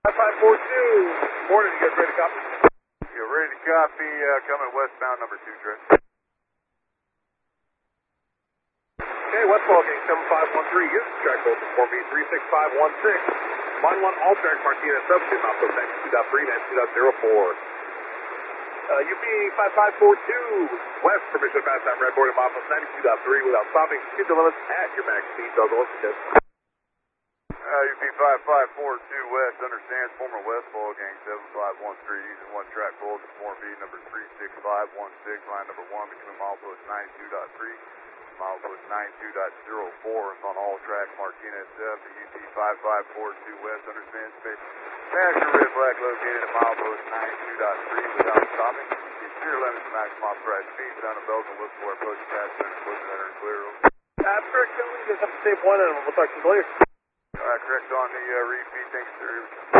5542. Morning, you guys ready to copy? You're ready to copy, coming westbound number 2, Trent. Okay, Westfall gang 7513, use track code for me 36516. Line 1, all track Martinez, substitute, mouth code 92.3, 92.04. UP 5542, west, permission to pass that red board at mile 92.3 without stopping. Keep the limits at your max speed, those are listed. UP 5542 west, understands former Westfall gang 7513, using one track code for B number 36516, line number 1 between milepost 92.3. Milepost 92.04 is on all tracks. Martinez up to UT 5542 west, understand space. Pass your red flag located at milepost 92.3 without stopping. Exterior limits to maximum authorized speed. Sound of bells and whistle are approaching past center equipment that are clear. Correct, you just have to save one and we'll talk to you later. Correct on the repeat. Thanks, sir.